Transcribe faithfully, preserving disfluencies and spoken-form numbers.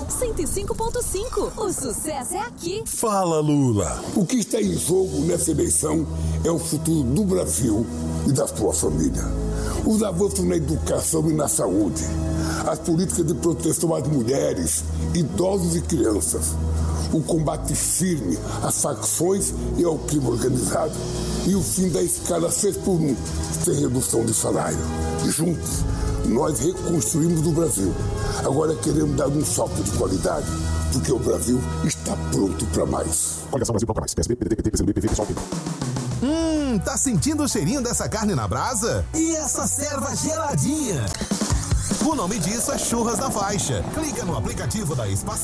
cento e cinco ponto cinco. O sucesso é aqui. Fala, Lula. O que está em jogo nessa eleição é o futuro do Brasil e da sua família. Os avanços na educação e na saúde, as políticas de proteção às mulheres, idosos e crianças, o combate firme às facções e ao crime organizado e o fim da escala seis por um, sem redução de salário. E juntos, nós reconstruímos o Brasil. Agora queremos dar um salto de qualidade, porque o Brasil está pronto para mais. Coligação Brasil Procura Mais. P S B, P D T, P T, P C do B, P V, P SOL, P B. Hum, tá sentindo o cheirinho dessa carne na brasa? E essa serva geladinha? O nome disso é Churras na Faixa. Clica no aplicativo da Espaço